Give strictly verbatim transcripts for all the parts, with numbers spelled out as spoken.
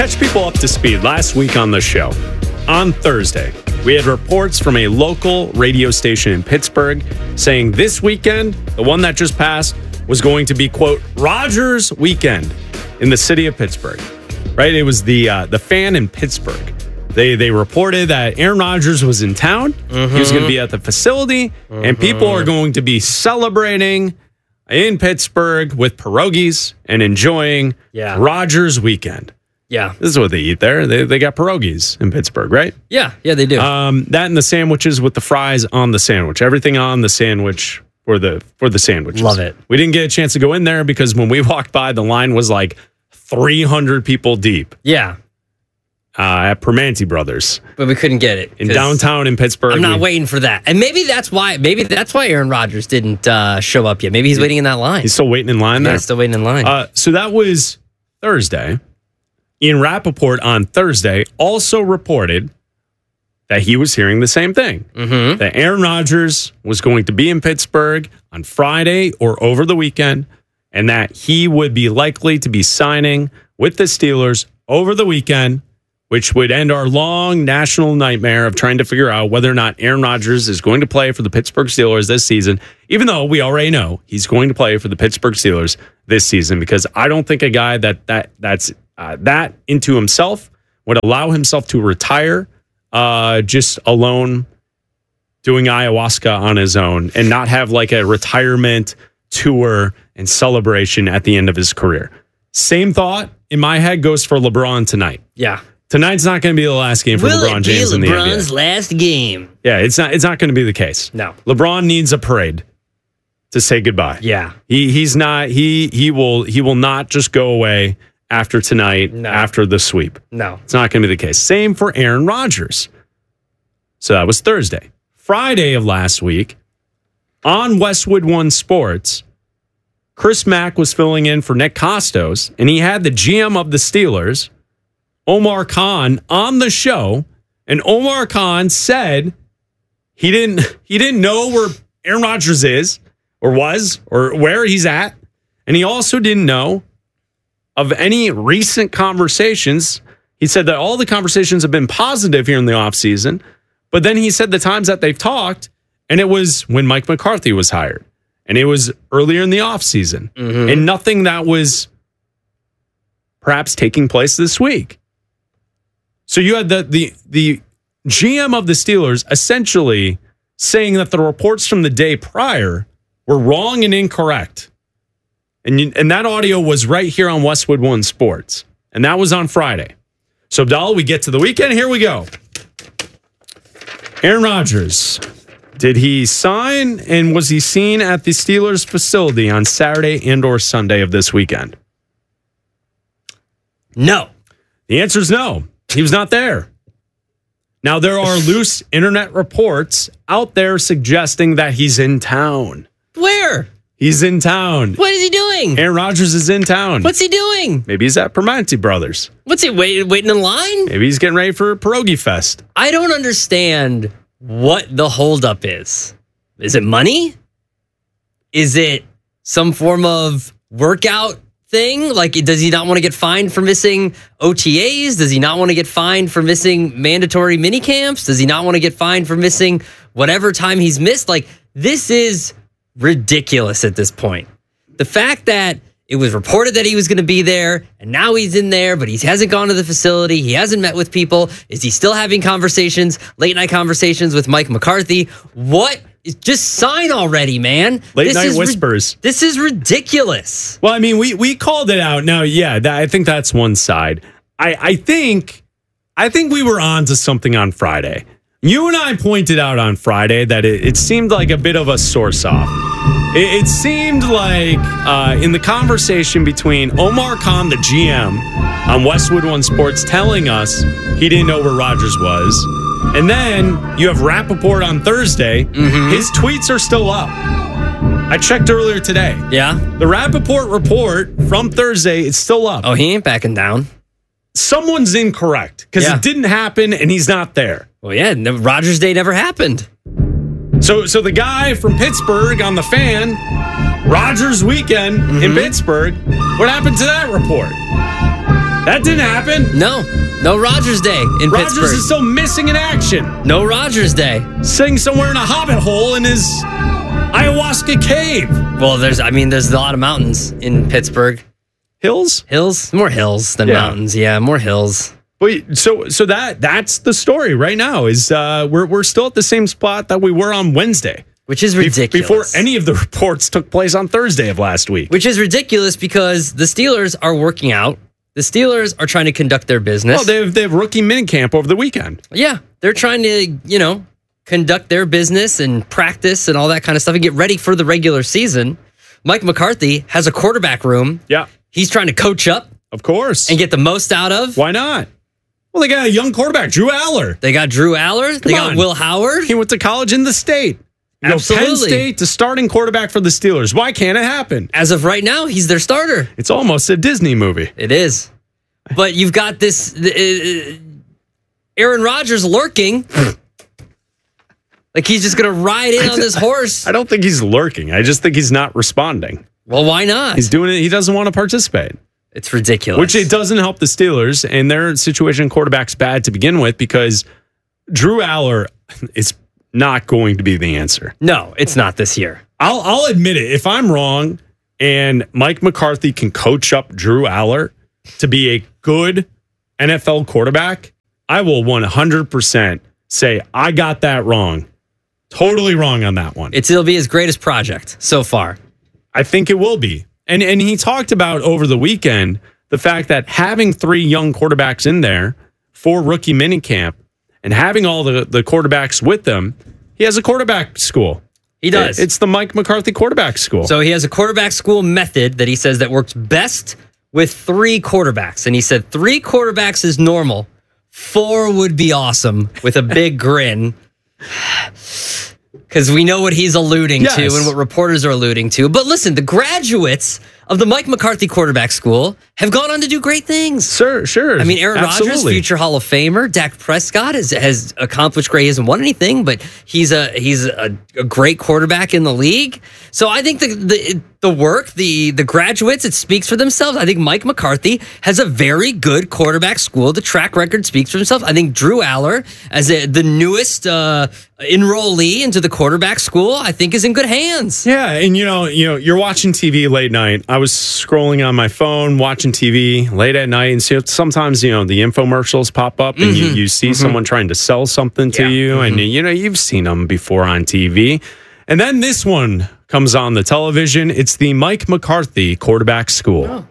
Catch people up to speed. Last week on the show, on Thursday, we had reports from a local radio station in Pittsburgh saying this weekend, the one that just passed, was going to be, quote, Rodgers weekend in the city of Pittsburgh. Right? It was the uh, the Fan in Pittsburgh. They they reported that Aaron Rodgers was in town. Mm-hmm. He was going to be at the facility, mm-hmm. and people are going to be celebrating in Pittsburgh with pierogies and enjoying yeah. Rodgers weekend. Yeah. This is what they eat there. They they got pierogies in Pittsburgh, right? Yeah, yeah, they do. Um, that and the sandwiches with the fries on the sandwich. Everything on the sandwich for the for the sandwiches. Love it. We didn't get a chance to go in there because when we walked by, the line was like three hundred people deep. Yeah. Uh, at Permanente Brothers. But we couldn't get it. In downtown in Pittsburgh. I'm not we, waiting for that. And maybe that's why maybe that's why Aaron Rodgers didn't uh, show up yet. Maybe he's waiting in that line. He's still waiting in line there? Yeah, still waiting in line. Uh, so that was Thursday. Ian Rappaport on Thursday also reported that he was hearing the same thing. Mm-hmm. That Aaron Rodgers was going to be in Pittsburgh on Friday or over the weekend, and that he would be likely to be signing with the Steelers over the weekend, which would end our long national nightmare of trying to figure out whether or not Aaron Rodgers is going to play for the Pittsburgh Steelers this season, even though we already know he's going to play for the Pittsburgh Steelers this season, because I don't think a guy that that that's uh, that into himself would allow himself to retire uh, just alone doing ayahuasca on his own and not have like a retirement tour and celebration at the end of his career. Same thought in my head goes for LeBron tonight. Yeah. Tonight's not going to be the last game for Will LeBron it James be in the N B A. LeBron's last game? Yeah, it's not. It's not going to be the case. No. LeBron needs a parade to say goodbye. Yeah. He he's not. He he will he will not just go away after tonight. No. After the sweep. No. It's not going to be the case. Same for Aaron Rodgers. So that was Thursday. Friday of last week on Westwood One Sports, Chris Mack was filling in for Nick Costos, and he had the G M of the Steelers, Omar Khan, on the show, and Omar Khan said he didn't he didn't know where Aaron Rodgers is or was or where he's at, and he also didn't know of any recent conversations. He said that all the conversations have been positive here in the offseason, but then he said the times that they've talked, and it was when Mike McCarthy was hired, and it was earlier in the offseason, mm-hmm. and nothing that was perhaps taking place this week. So you had the the the G M of the Steelers essentially saying that the reports from the day prior were wrong and incorrect. And you, and that audio was right here on Westwood One Sports. And that was on Friday. So, Abdallah, we get to the weekend. Here we go. Aaron Rodgers. Did he sign and was he seen at the Steelers facility on Saturday and or Sunday of this weekend? No. The answer is no. He was not there. Now, there are loose internet reports out there suggesting that he's in town. Where? He's in town. What is he doing? Aaron Rodgers is in town. What's he doing? Maybe he's at Permanente Brothers. What's he wait, waiting in line? Maybe he's getting ready for Pierogi Fest. I don't understand what the holdup is. Is it money? Is it some form of workout thing? Like, does he not want to get fined for missing O T As? Does he not want to get fined for missing mandatory mini camps? Does he not want to get fined for missing whatever time he's missed? Like, this is ridiculous at this point. The fact that it was reported that he was going to be there, and now he's in there, but he hasn't gone to the facility. He hasn't met with people. Is he still having conversations, late night conversations with Mike McCarthy? What? Just sign already, man. Late this night whispers. Ri- this is ridiculous. Well, I mean, we we called it out. Now, yeah, that, I think that's one side. I, I think I think we were on to something on Friday. You and I pointed out on Friday that it, it seemed like a bit of a source off. It, it seemed like uh, in the conversation between Omar Khan, the G M, on Westwood One Sports, telling us he didn't know where Rodgers was. And then you have Rappaport on Thursday. Mm-hmm. His tweets are still up. I checked earlier today. Yeah? The Rappaport report from Thursday, it's still up. Oh, he ain't backing down. Someone's incorrect because yeah. it didn't happen and he's not there. Well, yeah, no, Rodgers Day never happened. So so the guy from Pittsburgh on the Fan, Rodgers weekend mm-hmm. in Pittsburgh, what happened to that report? That didn't happen. No. No Rodgers Day in Rodgers Pittsburgh. is still missing in action. No Rodgers Day. Sitting somewhere in a hobbit hole in his ayahuasca cave. Well, there's, I mean, there's a lot of mountains in Pittsburgh. Hills? Hills? More hills than Yeah. mountains. Yeah, more hills. Wait, so so that that's the story right now. Is uh, we're we're still at the same spot that we were on Wednesday, Which is Be- ridiculous. before any of the reports took place on Thursday of last week. Which is ridiculous because the Steelers are working out. The Steelers are trying to conduct their business. Oh, they have, they have rookie minicamp over the weekend. Yeah, they're trying to, you know, conduct their business and practice and all that kind of stuff and get ready for the regular season. Mike McCarthy has a quarterback room. Yeah, He's trying to coach up of course. and get the most out of. Why not? Well, they got a young quarterback, Drew Aller. They got Drew Aller. They got on. Will Howard. He went to college in the state. You know, Penn Absolutely. State to starting quarterback for the Steelers. Why can't it happen? As of right now, he's their starter. It's almost a Disney movie. It is. But you've got this uh, Aaron Rodgers lurking. Like he's just going to ride in on this horse. I don't think he's lurking. I just think he's not responding. Well, why not? He's doing it. He doesn't want to participate. It's ridiculous. Which it doesn't help the Steelers, and their situation quarterback's bad to begin with because Drew Aller is not going to be the answer. No, it's not this year. I'll I'll admit it. If I'm wrong and Mike McCarthy can coach up Drew Aller to be a good N F L quarterback, I will one hundred percent say I got that wrong. Totally wrong on that one. It's, it'll be his greatest project so far. I think it will be. And and he talked about over the weekend the fact that having three young quarterbacks in there for rookie minicamp and having all the, the quarterbacks with them, he has a quarterback school. He does. It's the Mike McCarthy quarterback school. So he has a quarterback school method that he says that works best with three quarterbacks. And he said three quarterbacks is normal. Four would be awesome with a big grin. Because we know what he's alluding Yes. to and what reporters are alluding to. But listen, the graduates of the Mike McCarthy quarterback school have gone on to do great things. Sure, sure. I mean, Aaron Rodgers, Absolutely. future Hall of Famer. Dak Prescott has, has accomplished great. He hasn't won anything, but he's a he's a, a great quarterback in the league. So I think the the the work, the the graduates, it speaks for themselves. I think Mike McCarthy has a very good quarterback school. The track record speaks for himself. I think Drew Aller, as a, the newest uh, enrollee into the quarterback school, I think is in good hands. Yeah, and you know, you know, you're watching T V late night. I was scrolling on my phone, watching T V late at night, and so sometimes you know the infomercials pop up, and you, you see someone trying to sell something to Yeah. you, and you know you've seen them before on T V. And then this one comes on the television. It's the Mike McCarthy quarterback school.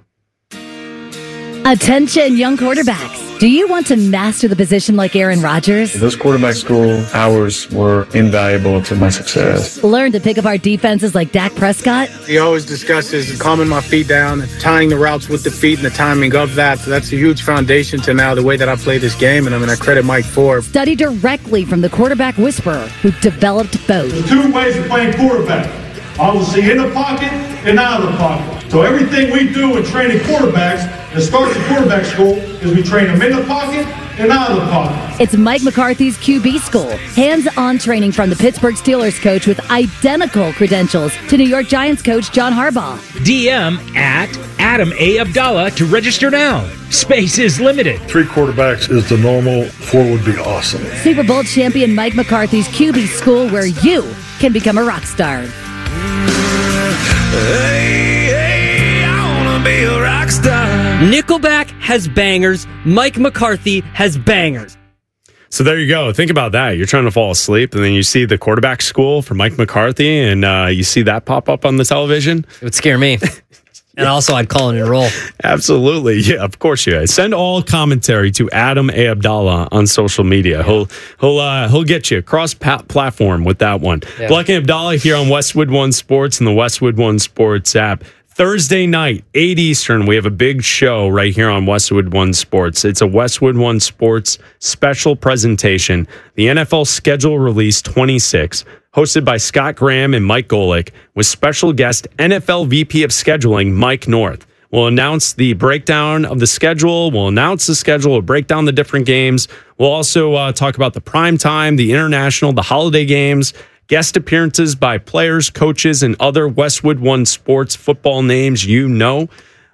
Attention, young quarterbacks. Do you want to master the position like Aaron Rodgers? Those quarterback school hours were invaluable to my success. Learn to pick apart defenses like Dak Prescott? He always discusses calming my feet down and tying the routes with the feet and the timing of that. So that's a huge foundation to now the way that I play this game. And I mean, I credit Mike for it. Study directly from the quarterback whisperer who developed both. Two ways of playing quarterback. Obviously in the pocket and out of the pocket. So everything we do in training quarterbacks, that starts at quarterback school, is we train them in the pocket and out of the pocket. It's Mike McCarthy's Q B school. Hands-on training from the Pittsburgh Steelers coach with identical credentials to New York Giants coach John Harbaugh. D M at Adam A. Abdallah to register now. Space is limited. Three quarterbacks is the normal. Four would be awesome. Super Bowl champion Mike McCarthy's Q B school where you can become a rock star. Hey, hey, I wanna be a rock star. Nickelback has bangers. Mike McCarthy has bangers. So there you go. Think about that. You're trying to fall asleep, and then you see the quarterback school for Mike McCarthy, and uh, you see that pop up on the television. It would scare me. And also, I'd call and enroll. Absolutely. Yeah, of course you guys. Send all commentary to Adam A. Abdallah on social media. He'll he'll uh, he'll get you cross platform with that one. Yeah. Black and Abdallah here on Westwood One Sports and the Westwood One Sports app. Thursday night, eight Eastern, we have a big show right here on Westwood One Sports. It's a Westwood One Sports special presentation. The N F L Schedule Release twenty-six, hosted by Scott Graham and Mike Golick, with special guest N F L V P of Scheduling, Mike North. We'll announce the breakdown of the schedule. We'll announce the schedule. We'll break down the different games. We'll also uh, talk about the prime time, the international, the holiday games, guest appearances by players, coaches, and other Westwood One Sports football names you know.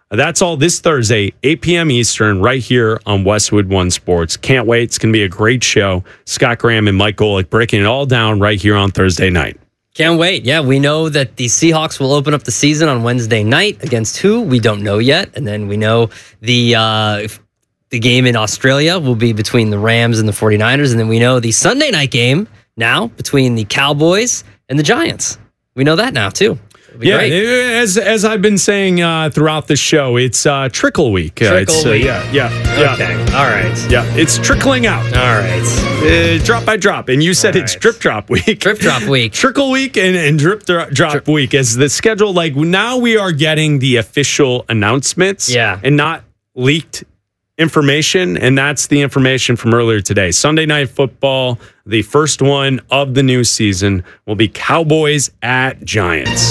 That's all this Thursday, eight p.m. Eastern, right here on Westwood One Sports. Can't wait. It's going to be a great show. Scott Graham and Mike Golick breaking it all down right here on Thursday night. Can't wait. Yeah, we know that the Seahawks will open up the season on Wednesday night. Against who? We don't know yet. And then we know the uh, the game in Australia will be between the Rams and the 49ers. And then we know the Sunday night game now between the Cowboys and the Giants. We know that now, too. Yeah, great. as as I've been saying uh, throughout the show, it's uh, trickle week. Uh, Trickle it's, uh, week. yeah, yeah, yeah. Okay. All right. Yeah, it's trickling out. All right. Uh, drop by drop. And you said All it's right. drip drop week. Drip drop week. Trickle week and, and drip dro- drop Drip. week as the schedule. Like now we are getting the official announcements Yeah. and not leaked information. And that's the information from earlier today. Sunday Night Football, the first one of the new season, will be Cowboys at Giants.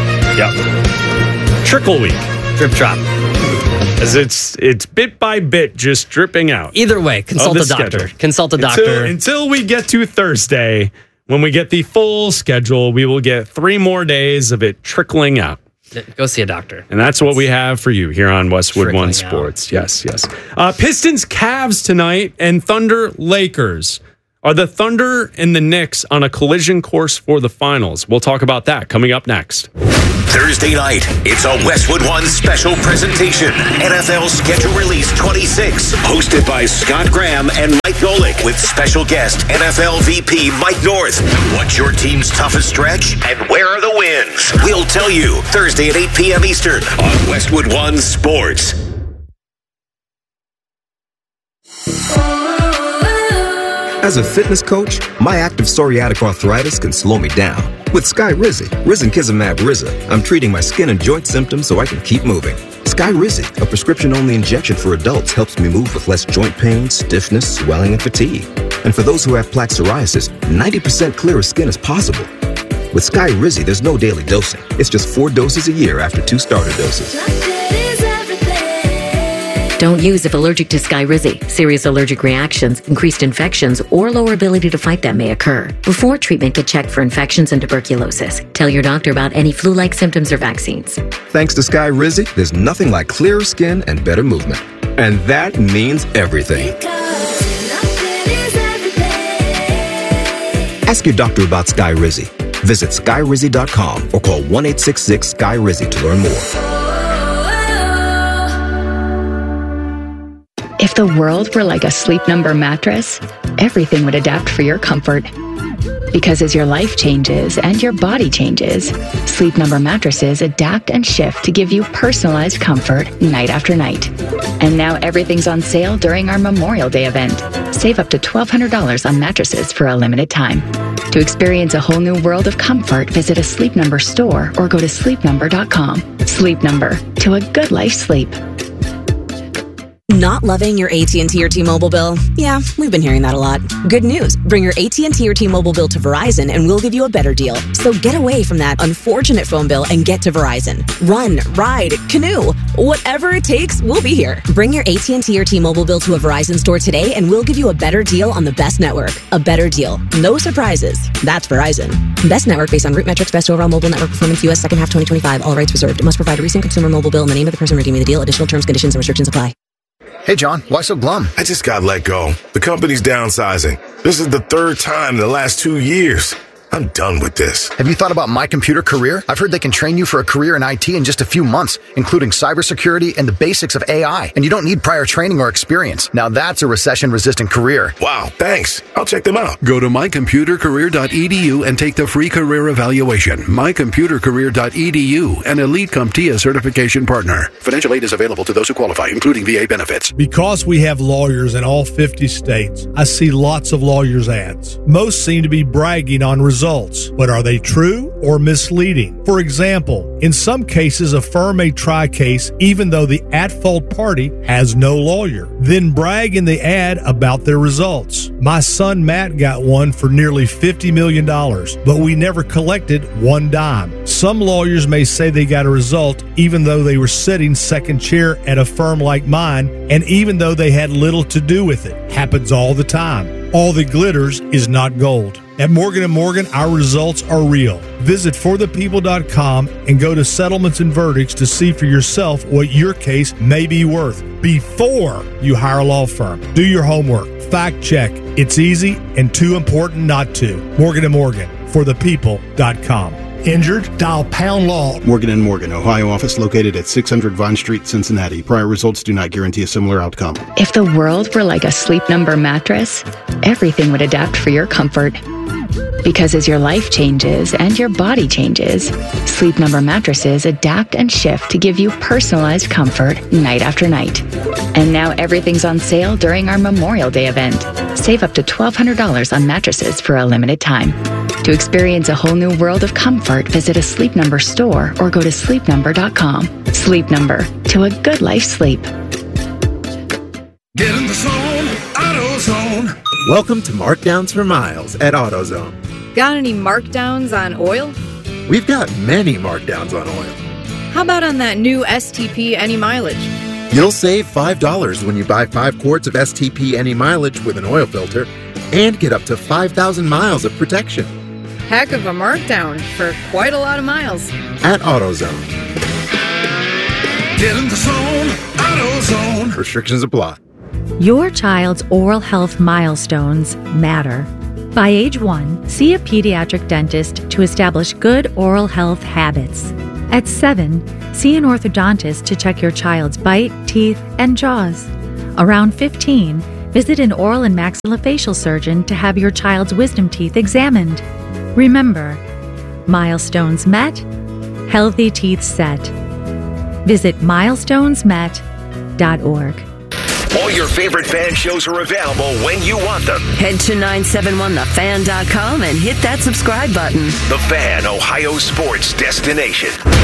Yep. Trickle week. Drip drop. As it's it's bit by bit just dripping out. Either way, consult Of a the doctor. schedule. Consult a Until, doctor. until we get to Thursday, when we get the full schedule, we will get three more days of it trickling out. Go see a doctor. And that's what we have for you here on Westwood Trickling One out. Sports. Yes, yes. Uh, Pistons, Cavs tonight, and Thunder, Lakers. Are the Thunder and the Knicks on a collision course for the finals? We'll talk about that coming up next. Thursday night, it's a Westwood One special presentation. N F L Schedule Release twenty-six, hosted by Scott Graham and Mike Golick, with special guest N F L V P Mike North. What's your team's toughest stretch, and where are the wins? We'll tell you Thursday at eight p.m. Eastern on Westwood One Sports. As a fitness coach, my active psoriatic arthritis can slow me down. With Skyrizi, Risankizumab Riza, I'm treating my skin and joint symptoms so I can keep moving. Skyrizi, a prescription-only injection for adults, helps me move with less joint pain, stiffness, swelling, and fatigue. And for those who have plaque psoriasis, ninety percent clearer skin is possible. With Skyrizi, there's no daily dosing. It's just four doses a year after two starter doses. Don't use if allergic to Skyrizi. Serious allergic reactions, increased infections, or lower ability to fight them may occur. Before treatment, get checked for infections and tuberculosis. Tell your doctor about any flu-like symptoms or vaccines. Thanks to Skyrizi, there's nothing like clearer skin and better movement. And that means everything. Ask your doctor about Skyrizi. Visit skyrizi dot com or call one eight six six Sky Rizi to learn more. If the world were like a Sleep Number mattress, everything would adapt for your comfort. Because as your life changes and your body changes, Sleep Number mattresses adapt and shift to give you personalized comfort night after night. And now everything's on sale during our Memorial Day event. Save up to twelve hundred dollars on mattresses for a limited time. To experience a whole new world of comfort, visit a Sleep Number store or go to sleep number dot com. Sleep Number, to a good life sleep. Not loving your A T and T or T-Mobile bill? Yeah, we've been hearing that a lot. Good news. Bring your A T and T or T-Mobile bill to Verizon and we'll give you a better deal. So get away from that unfortunate phone bill and get to Verizon. Run, ride, canoe. Whatever it takes, we'll be here. Bring your A T and T or T-Mobile bill to a Verizon store today and we'll give you a better deal on the best network. A better deal. No surprises. That's Verizon. Best network based on root metrics, best overall mobile network performance, U S second half twenty twenty-five. All rights reserved. Must provide a recent consumer mobile bill and the name of the person redeeming the deal. Additional terms, conditions, and restrictions apply. Hey, John, why so glum? I just got let go. The company's downsizing. This is the third time in the last two years. I'm done with this. Have you thought about My Computer Career? I've heard they can train you for a career in I T in just a few months, including cybersecurity and the basics of A I. And you don't need prior training or experience. Now that's a recession-resistant career. Wow, thanks. I'll check them out. Go to my computer career dot e d u and take the free career evaluation. my computer career dot e d u, an Elite CompTIA certification partner. Financial aid is available to those who qualify, including V A benefits. Because we have lawyers in all fifty states, I see lots of lawyers' ads. Most seem to be bragging on results. Results, but are they true or misleading? For example, in some cases, a firm may try a case even though the at-fault party has no lawyer, then brag in the ad about their results. My son Matt got one for nearly fifty million dollars, but we never collected one dime. Some lawyers may say they got a result even though they were sitting second chair at a firm like mine, and even though they had little to do with it. Happens all the time. All that glitters is not gold. At Morgan and Morgan, our results are real. Visit for the people dot com and go to settlements and verdicts to see for yourself what your case may be worth before you hire a law firm. Do your homework. Fact check. It's easy and too important not to. Morgan and Morgan, for the people dot com. Injured? Dial Pound Law. Morgan and Morgan, Ohio office located at six hundred Vine Street, Cincinnati. Prior results do not guarantee a similar outcome. If the world were like a Sleep Number mattress, everything would adapt for your comfort. Because as your life changes and your body changes, Sleep Number mattresses adapt and shift to give you personalized comfort night after night. And now everything's on sale during our Memorial Day event. Save up to twelve hundred dollars on mattresses for a limited time. To experience a whole new world of comfort, visit a Sleep Number store or go to sleep number dot com. Sleep Number, to a good life sleep. Get in the zone, AutoZone. Welcome to Markdowns for Miles at AutoZone. Got any markdowns on oil? We've got many markdowns on oil. How about on that new S T P Any Mileage? You'll save five dollars when you buy five quarts of S T P Any Mileage with an oil filter and get up to five thousand miles of protection. Heck of a markdown for quite a lot of miles. At AutoZone. Get in the zone, AutoZone. Restrictions apply. Your child's oral health milestones matter. By age one, see a pediatric dentist to establish good oral health habits. At seven, see an orthodontist to check your child's bite, teeth, and jaws. Around fifteen, visit an oral and maxillofacial surgeon to have your child's wisdom teeth examined. Remember, milestones met, healthy teeth set. Visit milestones met dot org. All your favorite fan shows are available when you want them. Head to nine seven one the fan dot com and hit that subscribe button. The Fan, Ohio sports destination.